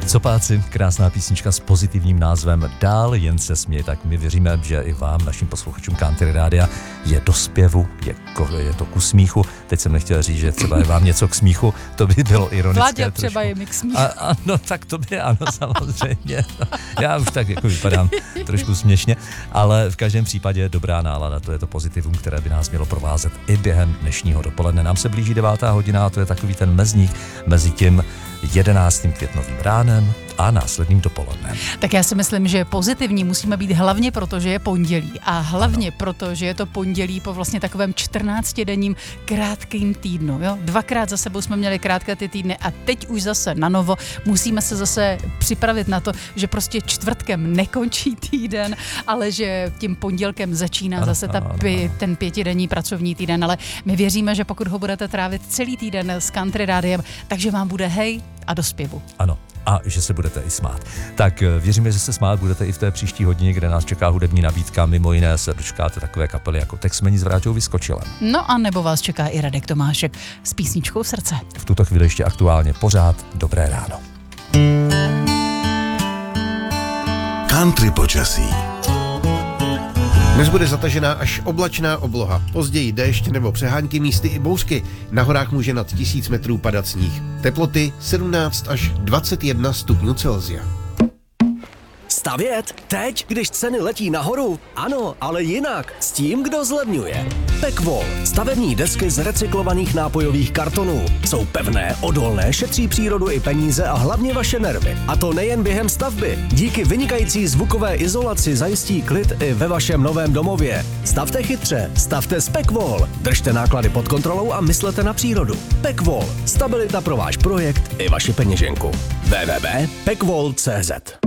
Copáci, krásná písnička s pozitivním názvem Dál jen se směj, tak my věříme, že i vám, našim posluchačům Country Rádia, je do zpěvu, je to ku smíchu. Teď jsem nechtěl říct, že třeba je vám něco k smíchu, to by bylo ironické. Vláďa třeba je mi k smíchu. Ano, tak to by ano, samozřejmě. Já už tak jako vypadám trošku směšně, ale v každém případě dobrá nálada, to je to pozitivum, které by nás mělo provázet i během dnešního dopoledne. Nám se blíží 9. hodina a to je takový ten mezník mezi tím 11. květnovým ránem a následným dopolednem. Tak já si myslím, že pozitivní musíme být hlavně proto, že je pondělí a hlavně proto, že je to pondělí po vlastně takovém 14denním krátkým týdnu. Jo? 2krát za sebou jsme měli krátké ty týdny a teď už zase na novo musíme se zase připravit na to, že prostě čtvrtkem nekončí týden, ale že tím pondělkem začíná zase ten 5denní pracovní týden, ale my věříme, že pokud ho budete trávit celý týden s Country Rádiem, takže vám bude hej a do zpěvu. Ano. A že se budete i smát. Tak věříme, že se smát budete i v té příští hodině, kde nás čeká hudební nabídka. Mimo jiné se dočkáte takové kapely jako Texmeni s Vráťou Vyskočilem. No a nebo vás čeká i Radek Tomášek s písničkou Srdce. V tuto chvíli ještě aktuálně pořád dobré ráno. Country počasí. Dnes bude zatažená až oblačná obloha, později déšť nebo přehánky, místy i bouřky. Na horách může nad 1000 metrů padat sníh. Teploty 17 až 21 stupňů Celsia. Stavět? Teď, když ceny letí nahoru? Ano, ale jinak. S tím, kdo zlevňuje. Pekvol. Stavební desky z recyklovaných nápojových kartonů. Jsou pevné, odolné, šetří přírodu i peníze a hlavně vaše nervy. A to nejen během stavby. Díky vynikající zvukové izolaci zajistí klid i ve vašem novém domově. Stavte chytře, stavte s Pekvol. Držte náklady pod kontrolou a myslete na přírodu. Pekvol. Stabilita pro váš projekt i vaši peněženku. www.pekvol.cz